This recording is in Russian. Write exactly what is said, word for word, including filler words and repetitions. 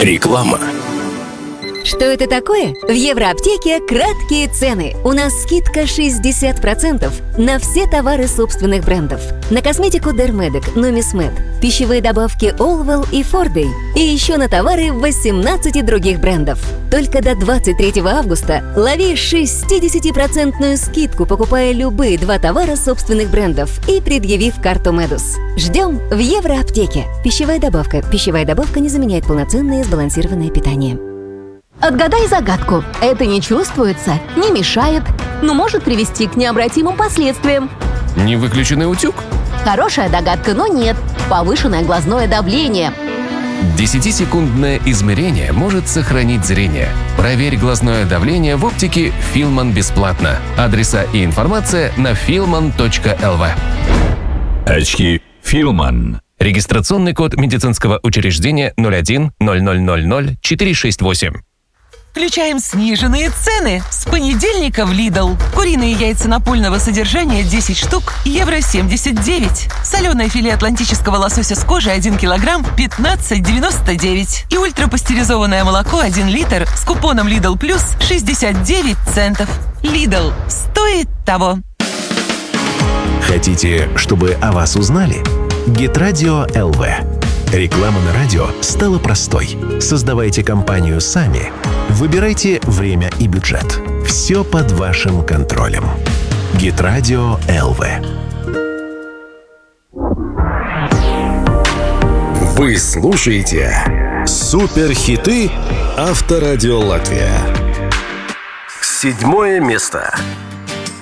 Реклама. Что это такое? В Евроаптеке краткие цены. У нас скидка шестьдесят процентов на все товары собственных брендов. На косметику Dermedic, Numismed, пищевые добавки Allwell и Forday. И еще на товары восемнадцати других брендов. Только до двадцать третьего августа лови шестидесятипроцентную скидку, покупая любые два товара собственных брендов и предъявив карту Медус. Ждем в Евроаптеке. Пищевая добавка. Пищевая добавка не заменяет полноценное сбалансированное питание. Отгадай загадку. Это не чувствуется, не мешает, но может привести к необратимым последствиям. Невыключенный утюг? Хорошая догадка, но нет. Повышенное глазное давление. десятисекундное измерение может сохранить зрение. Проверь глазное давление в оптике Филман бесплатно. Адреса и информация на филман точка эл ви. Очки Филман. Регистрационный код медицинского учреждения ноль один ноль ноль ноль ноль четыре шесть восемь. Включаем сниженные цены. С понедельника в Lidl. Куриные яйца напольного содержания десять штук, евро семьдесят девять. Соленое филе атлантического лосося с кожей один килограмм, пятнадцать девяносто девять. И ультрапастеризованное молоко один литр с купоном Lidl Plus шестьдесят девять центов. Lidl. Стоит того. Хотите, чтобы о вас узнали? Гитрадио эл ви. Реклама на радио стала простой. Создавайте компанию сами. Выбирайте время и бюджет. Все под вашим контролем. Гитрадио эл ви. Вы слушаете суперхиты Авторадио Латвия. Седьмое место.